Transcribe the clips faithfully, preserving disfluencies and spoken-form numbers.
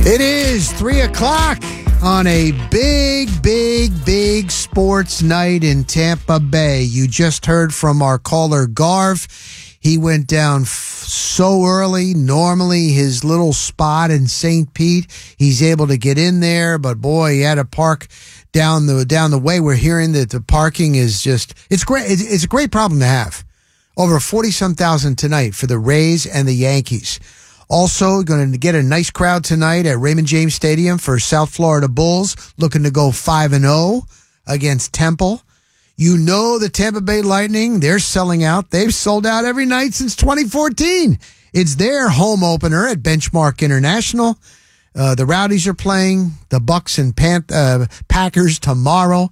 It is three o'clock on a big, big, big sports night in Tampa Bay. You just heard from our caller, Garv. He went down f- so early. Normally, his little spot in Saint Pete, he's able to get in there, but boy, he had to park down the down the way. We're hearing that the parking is just, it's great. It's, it's a great problem to have. Over forty-some thousand tonight for the Rays and the Yankees. Also, going to get a nice crowd tonight at Raymond James Stadium for South Florida Bulls, looking to go five and oh against Temple. You know the Tampa Bay Lightning, they're selling out. They've sold out every night since twenty fourteen. It's their home opener at Benchmark International. Uh, the Rowdies are playing the Bucks and Pan- uh, Packers tomorrow.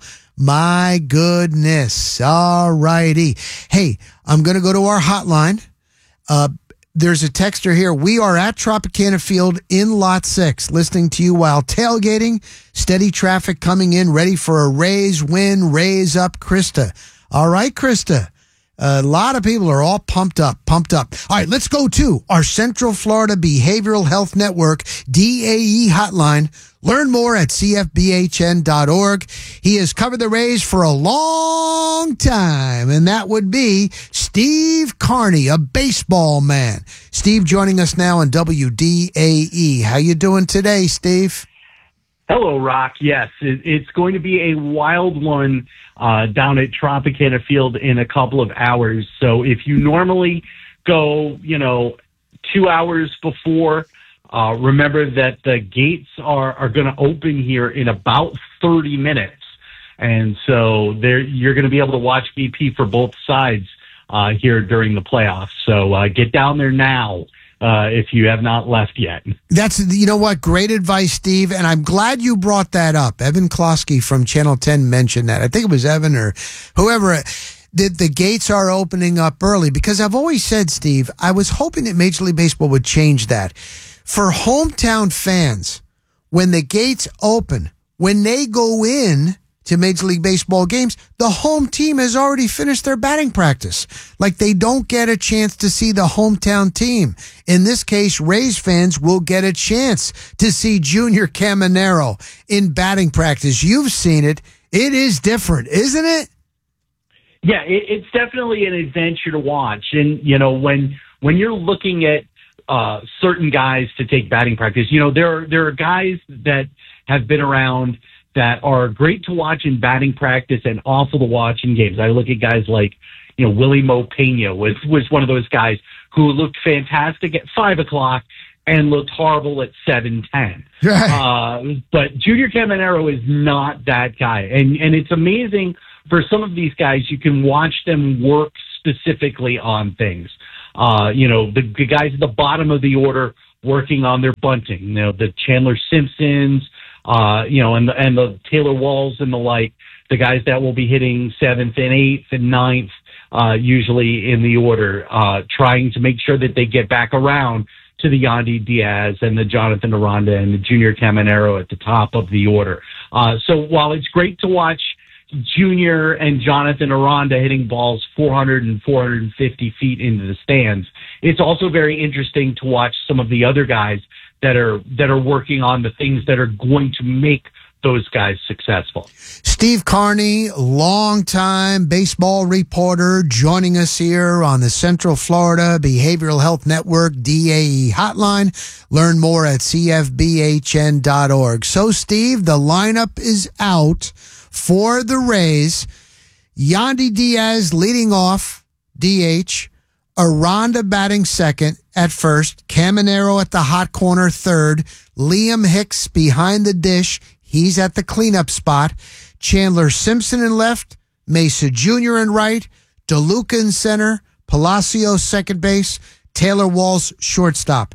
My goodness. All righty. Hey, I'm going to go to our hotline. Uh, There's a texter here. We are at Tropicana Field in Lot six, listening to you while tailgating. Steady traffic coming in, ready for a Rays win. Rays up, Krista. All right, Krista. A lot of people are all pumped up, pumped up. All right, let's go to our Central Florida Behavioral Health Network, D A E hotline. Learn more at C F B H N dot org. He has covered the Rays for a long time, and that would be Steve Carney, a baseball man. Steve joining us now on W D A E. How you doing today, Steve? Hello, Rock. Yes, it, it's going to be a wild one uh, down at Tropicana Field in a couple of hours. So if you normally go, you know, two hours before, uh, remember that the gates are, are going to open here in about thirty minutes. And so there you're going to be able to watch B P for both sides uh, here during the playoffs. So uh, get down there now. Uh, if you have not left yet. That's, you know what, great advice, Steve, and I'm glad you brought that up. Evan Klosky from Channel ten mentioned that. I think it was Evan or whoever, that the gates are opening up early, because I've always said, Steve, I was hoping that Major League Baseball would change that. For hometown fans, when the gates open, when they go in to Major League Baseball games, the home team has already finished their batting practice. Like, they don't get a chance to see the hometown team. In this case, Rays fans will get a chance to see Junior Caminero in batting practice. You've seen it. It is different, isn't it? Yeah, it, it's definitely an adventure to watch. And, you know, when when you're looking at uh, certain guys to take batting practice, you know, there are, there are guys that have been around that are great to watch in batting practice and awful to watch in games. I look at guys like, you know, Willie Mo Pena was, was one of those guys who looked fantastic at five o'clock and looked horrible at seven ten. Right. Uh, but Junior Caminero is not that guy. And, and it's amazing for some of these guys, you can watch them work specifically on things. Uh, you know, the, the guys at the bottom of the order working on their bunting, you know, the Chandler Simpsons, Uh, you know, and the, and the Taylor Walls and the like, the guys that will be hitting seventh and eighth and ninth, uh, usually in the order, uh, trying to make sure that they get back around to the Yandy Diaz and the Jonathan Aranda and the Junior Caminero at the top of the order. Uh, so while it's great to watch Junior and Jonathan Aranda hitting balls four hundred and four hundred fifty feet into the stands, it's also very interesting to watch some of the other guys that are that are working on the things that are going to make those guys successful. Steve Carney, longtime baseball reporter, joining us here on the Central Florida Behavioral Health Network, D A E hotline. Learn more at C F B H N dot org. So, Steve, the lineup is out for the Rays. Yandy Diaz leading off, D H. Aranda batting second at first. Caminero at the hot corner third. Liam Hicks behind the dish. He's at the cleanup spot. Chandler Simpson in left. Mesa Junior in right. DeLuca in center. Palacios second base. Taylor Walls shortstop.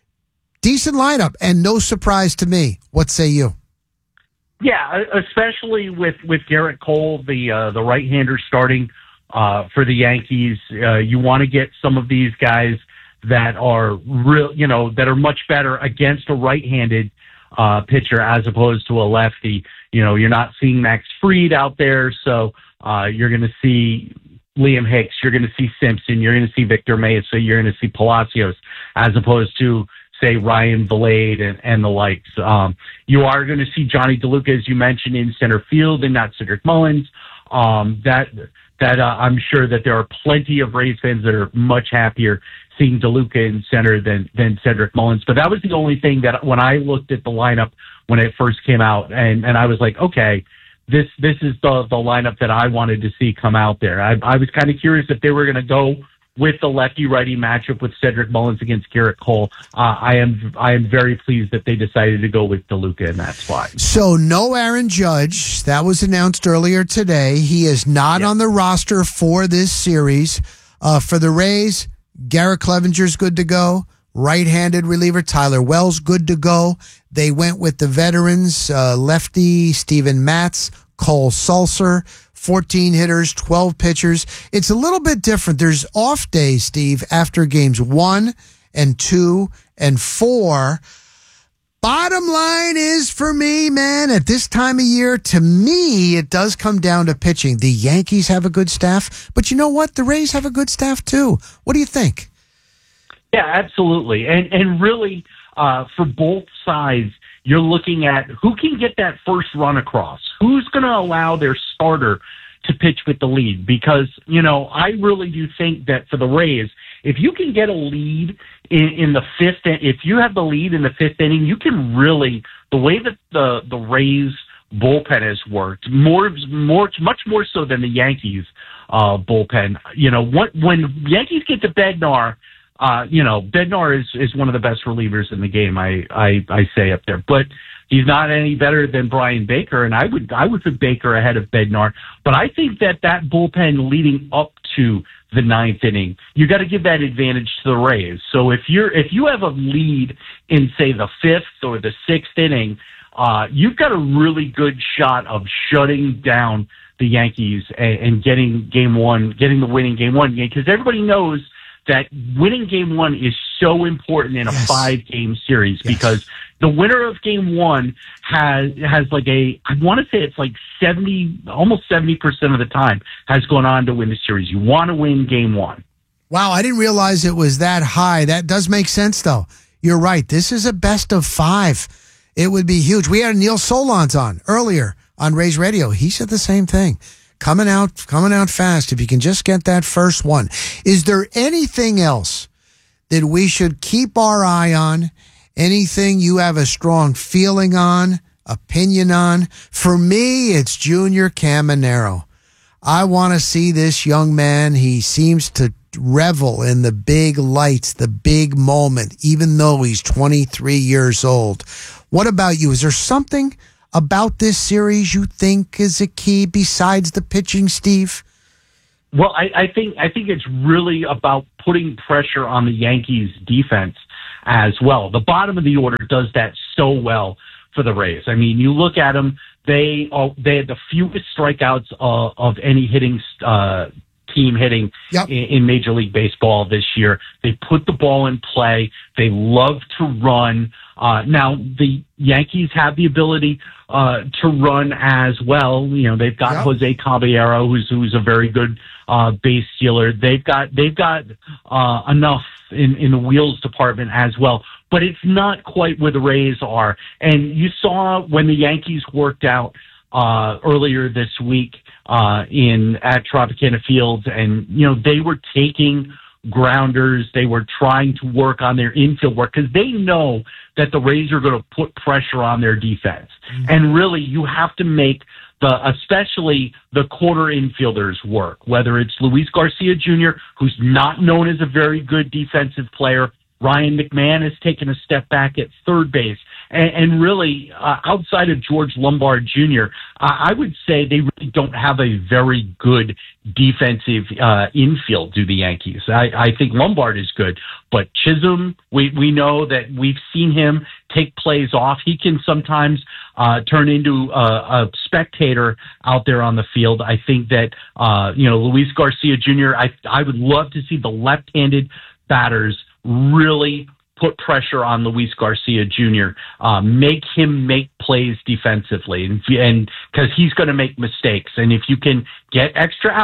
Decent lineup and no surprise to me. What say you? Yeah, especially with, with Garrett Cole, the uh, the right-hander starting Uh, for the Yankees. Uh, you want to get some of these guys that are real, you know, that are much better against a right-handed uh, pitcher as opposed to a lefty. You know, you're not seeing Max Fried out there, so uh, you're going to see Liam Hicks, you're going to see Simpson, you're going to see Victor Mesa, you're going to see Palacios, as opposed to say Ryan Vilade and, and the likes. Um, you are going to see Johnny DeLuca, as you mentioned, in center field, and not Cedric Mullins. Um, that that uh, I'm sure that there are plenty of Rays fans that are much happier seeing DeLuca in center than than Cedric Mullins. But that was the only thing that when I looked at the lineup when it first came out, and, and I was like, okay, this this is the the lineup that I wanted to see come out there. I, I was kind of curious if they were going to go with the lefty-righty matchup with Cedric Mullins against Garrett Cole. Uh, I am I am very pleased that they decided to go with DeLuca in that spot. So no Aaron Judge. That was announced earlier today. He is not yep. on the roster for this series. Uh, for the Rays, Garrett Clevenger's good to go. Right-handed reliever Tyler Wells good to go. They went with the veterans, uh, lefty Steven Matz, Cole Sulser, fourteen hitters, twelve pitchers. It's a little bit different. There's off days, Steve, after games one and two and four. Bottom line is for me, man, at this time of year, to me, it does come down to pitching. The Yankees have a good staff, but you know what? The Rays have a good staff too. What do you think? Yeah, absolutely. And and really, uh, for both sides, you're looking at who can get that first run across. Who's going to allow their starter to pitch with the lead? Because, you know, I really do think that for the Rays, if you can get a lead in, in the fifth, if you have the lead in the fifth inning, you can really, the way that the, the Rays bullpen has worked, more, more, much more so than the Yankees uh, bullpen. You know, what, when Yankees get to Bednar, Uh, you know, Bednar is, is one of the best relievers in the game, I, I, I say up there. But he's not any better than Brian Baker, and I would I would put Baker ahead of Bednar. But I think that that bullpen leading up to the ninth inning, you got to give that advantage to the Rays. So if you're if you have a lead in, say, the fifth or the sixth inning, uh, you've got a really good shot of shutting down the Yankees and, and getting game one, getting the winning game one game, because everybody knows that winning game one is so important in a yes. five-game series yes. because the winner of game one has has like a, I want to say it's like seventy, almost seventy percent of the time has gone on to win the series. You want to win game one. Wow, I didn't realize it was that high. That does make sense, though. You're right. This is a best of five. It would be huge. We had Neil Solondz on earlier on Rays Radio. He said the same thing. Coming out, coming out fast. If you can just get that first one. Is there anything else that we should keep our eye on? Anything you have a strong feeling on, opinion on? For me, it's Junior Caminero. I want to see this young man. He seems to revel in the big lights, the big moment, even though he's twenty-three years old. What about you? Is there something about this series you think is a key besides the pitching, Steve? Well, I, I think I think it's really about putting pressure on the Yankees defense as well. The bottom of the order does that so well for the Rays. I mean, you look at them, they are, they had the fewest strikeouts uh, of any hitting uh, team hitting yep. in, in Major League Baseball this year. They put the ball in play. They love to run. Uh, now, the Yankees have the ability uh, to run as well. You know, they've got yep. Jose Caballero, who's who's a very good uh, base stealer. They've got they've got uh, enough in, in the wheels department as well. But it's not quite where the Rays are. And you saw when the Yankees worked out uh, earlier this week uh, in at Tropicana Field, and you know they were taking grounders. They were trying to work on their infield work because they know that the Rays are going to put pressure on their defense. Mm-hmm. And really, you have to make the, especially the quarter infielders work, whether it's Luis Garcia Junior, who's not known as a very good defensive player. Ryan McMahon has taken a step back at third base. And, and really, uh, outside of George Lombard Junior, uh, I would say they really don't have a very good defensive uh, infield, do the Yankees. I, I think Lombard is good, but Chisholm, we, we know that we've seen him take plays off. He can sometimes uh, turn into a, a spectator out there on the field. I think that, uh, you know, Luis Garcia Junior, I, I would love to see the left-handed batters really put pressure on Luis Garcia Junior, uh, make him make plays defensively, and and because he's going to make mistakes. And if you can get extra outs,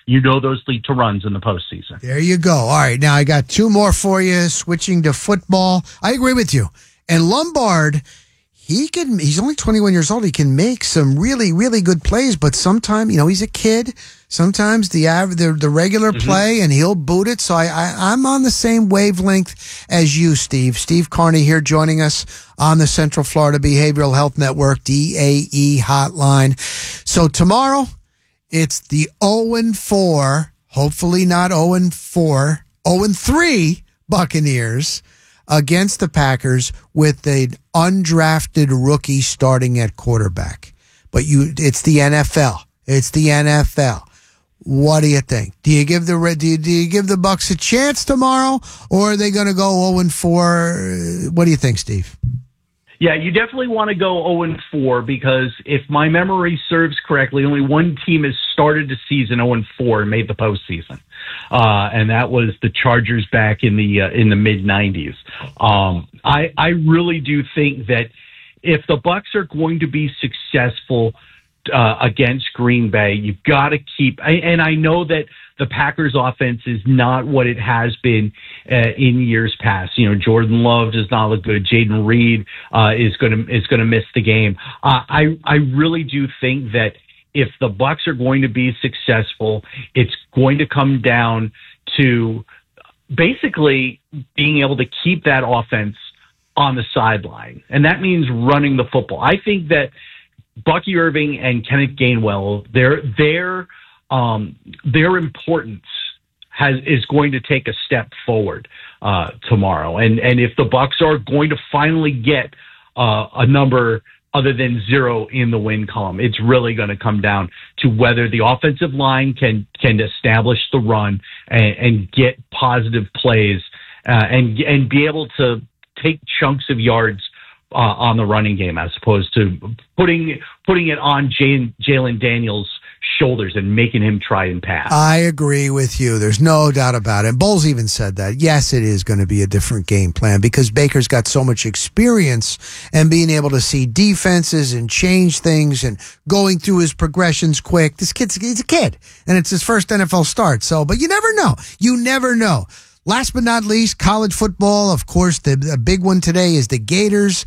you know those lead to runs in the postseason. There you go. All right, now I got two more for you, switching to football. I agree with you. And Lombard, he can, he's only twenty-one years old. He can make some really, really good plays, but sometimes, you know, he's a kid. Sometimes the av- the, the regular mm-hmm. play, and he'll boot it. So I, I, I'm on the same wavelength as you, Steve. Steve Carney here joining us on the Central Florida Behavioral Health Network, D A E hotline. So tomorrow, it's the oh and four, hopefully not oh and four, oh and three Buccaneers against the Packers with an undrafted rookie starting at quarterback. But you, it's the N F L. It's the N F L. What do you think? Do you give the do you, do you give the Bucs a chance tomorrow, or are they going to go oh and four? What do you think, Steve? Yeah, you definitely want to go oh and four because if my memory serves correctly, only one team has started the season oh and four and made the postseason, uh, and that was the Chargers back in the uh, in the mid nineties. Um, I I really do think that if the Bucs are going to be successful Uh, against Green Bay, you've got to keep, and I know that the Packers offense is not what it has been uh, in years past. You know, Jordan Love does not look good. Jaden Reed uh, is going to is going to miss the game. Uh, I I really do think that if the Bucs are going to be successful, it's going to come down to basically being able to keep that offense on the sideline, and that means running the football. I think that Bucky Irving and Kenneth Gainwell, their their um, their importance has is going to take a step forward uh, tomorrow. And and if the Bucs are going to finally get uh, a number other than zero in the win column, it's really going to come down to whether the offensive line can can establish the run and, and get positive plays uh, and and be able to take chunks of yards Uh, on the running game, as opposed to putting putting it on Jalen Daniels' shoulders and making him try and pass. I agree with you. There's no doubt about it. Bowles even said that. Yes, it is going to be a different game plan because Baker's got so much experience and being able to see defenses and change things and going through his progressions quick. This kid's he's a kid, and it's his first N F L start. So, but you never know. You never know. Last but not least, college football. Of course, the, the big one today is the Gators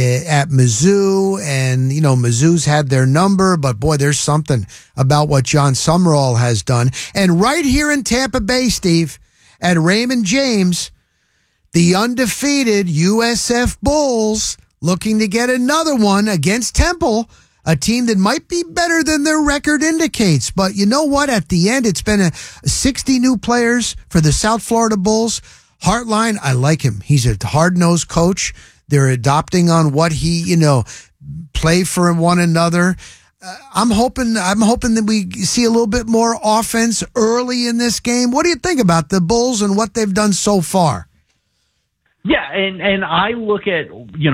at Mizzou. And, you know, Mizzou's had their number, but boy, there's something about what John Summerall has done. And right here in Tampa Bay, Steve, at Raymond James, the undefeated U S F Bulls looking to get another one against Temple, a team that might be better than their record indicates. But you know what? At the end, it's been a sixty new players for the South Florida Bulls. Hartline, I like him. He's a hard-nosed coach. They're adopting on what he, you know, play for one another. Uh, I'm hoping, I'm hoping that we see a little bit more offense early in this game. What do you think about the Bulls and what they've done so far? Yeah, and, and I look at, you know,